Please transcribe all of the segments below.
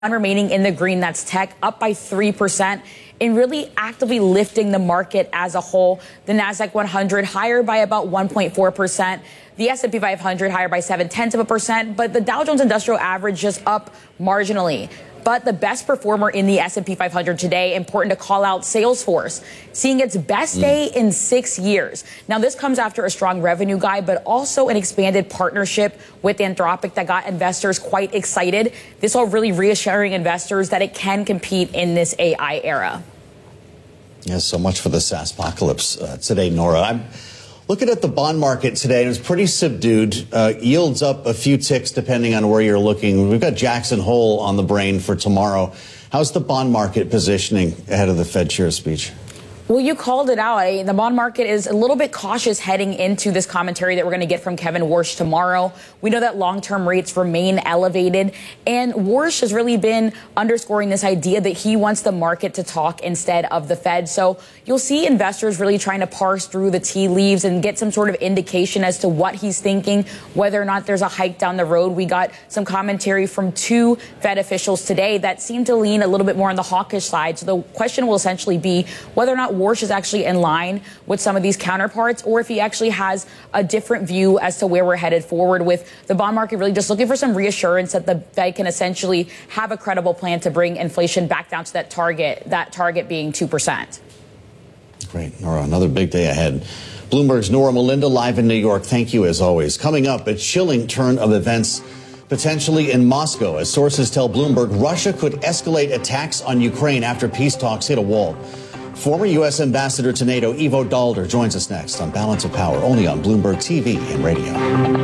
remaining in the green. That's tech up by 3% and really actively lifting the market as a whole. The Nasdaq 100 higher by about 1.4%. The S&P 500 higher by 0.7%, but the Dow Jones Industrial Average just up marginally. But the best performer in the S&P 500 today, important to call out, Salesforce, seeing its best day in 6 years. Now, this comes after a strong revenue guide, but also an expanded partnership with Anthropic that got investors quite excited. This all really reassuring investors that it can compete in this AI era. Yes, so much for the SaaSpocalypse today, Nora. I'm looking at the bond market today, and it's pretty subdued. Yields up a few ticks depending on where you're looking. We've got Jackson Hole on the brain for tomorrow. How's the bond market positioning ahead of the Fed chair speech? Well, you called it out. The bond market is a little bit cautious heading into this commentary that we're going to get from Kevin Warsh tomorrow. We know that long-term rates remain elevated, and Warsh has really been underscoring this idea that he wants the market to talk instead of the Fed. So you'll see investors really trying to parse through the tea leaves and get some sort of indication as to what he's thinking, whether or not there's a hike down the road. We got some commentary from 2 Fed officials today that seem to lean a little bit more on the hawkish side. So the question will essentially be whether or not Warsh is actually in line with some of these counterparts, or if he actually has a different view as to where we're headed forward, with the bond market really just looking for some reassurance that the Fed can essentially have a credible plan to bring inflation back down to that target being 2%. Great, Nora. Another big day ahead. Bloomberg's Nora Melinda live in New York. Thank you as always. Coming up, a chilling turn of events potentially in Moscow, as sources tell Bloomberg Russia could escalate attacks on Ukraine after peace talks hit a wall. Former U.S. Ambassador to NATO Ivo Daalder joins us next on Balance of Power, only on Bloomberg TV and radio.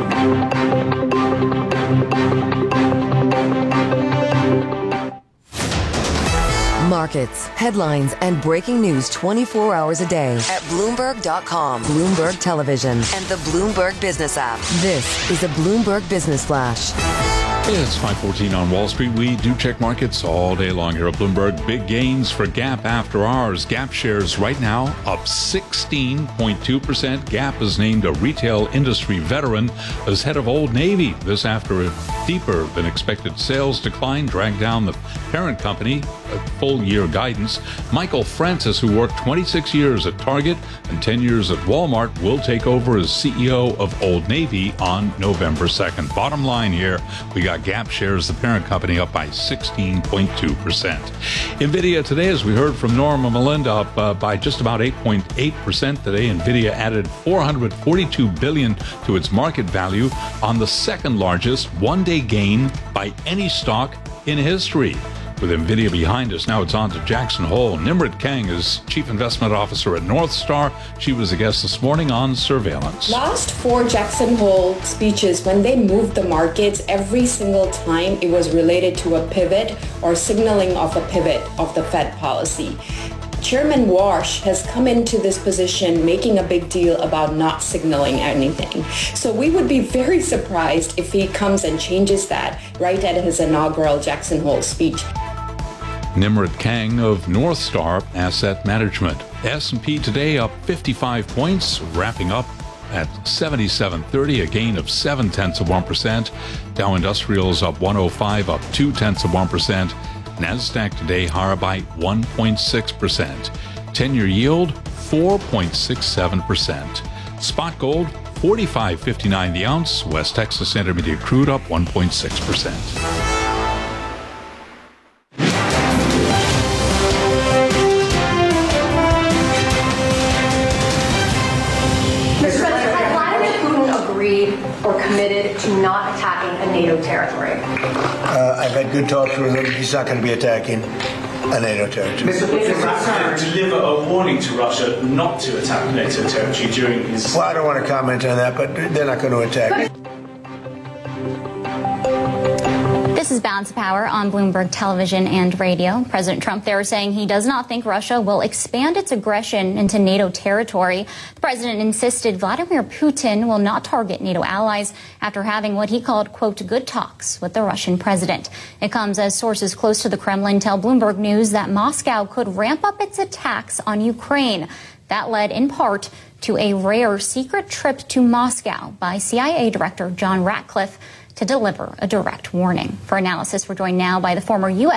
Markets, headlines, and breaking news 24 hours a day at Bloomberg.com, Bloomberg Television, and the Bloomberg Business app. This is a Bloomberg Business Flash. It's 5:14 on Wall Street. We do check markets all day long here at Bloomberg. Big gains for Gap after hours. Gap shares right now up 16.2%. Gap is named a retail industry veteran as head of Old Navy. This after a deeper than expected sales decline dragged down the parent company full year guidance. Michael Francis, who worked 26 years at Target and 10 years at Walmart, will take over as CEO of Old Navy on November 2nd. Bottom line here, we got Gap shares, the parent company, up by 16.2%. NVIDIA today, as we heard from Norma Melinda, up by just about 8.8% today. NVIDIA added $442 billion to its market value on the second largest one-day gain by any stock in history. With NVIDIA behind us, now it's on to Jackson Hole. Nimrit Kang is Chief Investment Officer at Northstar. She was a guest this morning on Surveillance. Last 4 Jackson Hole speeches, when they moved the markets, every single time it was related to a pivot or signaling of a pivot of the Fed policy. Chairman Warsh has come into this position making a big deal about not signaling anything. So we would be very surprised if he comes and changes that right at his inaugural Jackson Hole speech. Nimrit Kang of Northstar Asset Management. S&P today up 55 points, wrapping up at 7730, a gain of 0.7%. Dow Industrials up 105, up 0.2%. Nasdaq today higher by 1.6%. 10-year yield 4.67%. Spot gold $45.59 the ounce. West Texas Intermediate crude up 1.6%. Or committed to not attacking a NATO territory? I've had good talks with him. He's not going to be attacking a NATO territory. Mr. President, deliver a warning to Russia not to attack NATO territory during his... Well, I don't want to comment on that, but they're not going to attack. This is Balance of Power on Bloomberg Television and Radio. President Trump there saying he does not think Russia will expand its aggression into NATO territory. The president insisted Vladimir Putin will not target NATO allies after having what he called, quote, good talks with the Russian president. It comes as sources close to the Kremlin tell Bloomberg News that Moscow could ramp up its attacks on Ukraine. That led in part to a rare secret trip to Moscow by CIA Director John Ratcliffe to deliver a direct warning. For analysis, we're joined now by the former U.S.